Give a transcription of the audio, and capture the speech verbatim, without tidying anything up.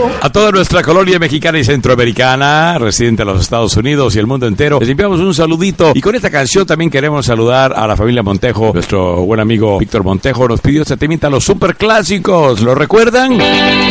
A toda nuestra colonia mexicana y centroamericana, residente de los Estados Unidos y el mundo entero, les enviamos un saludito. Y con esta canción también queremos saludar a la familia Montejo. Nuestro buen amigo Víctor Montejo nos pidió esta temita, los superclásicos. ¿Lo recuerdan?